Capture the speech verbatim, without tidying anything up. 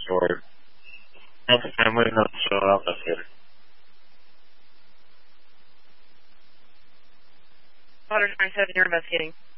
story. Not the family, not the uh, investigator. Water nine seven, you're investigating.